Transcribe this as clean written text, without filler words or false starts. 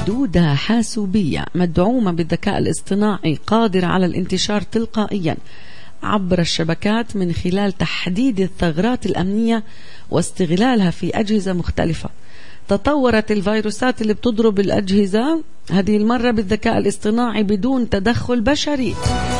دودة حاسوبية مدعومة بالذكاء الاصطناعي قادرة على الانتشار تلقائيا عبر الشبكات من خلال تحديد الثغرات الأمنية واستغلالها في أجهزة مختلفة. تطورت الفيروسات اللي بتضرب الأجهزة هذه المرة بالذكاء الاصطناعي بدون تدخل بشري.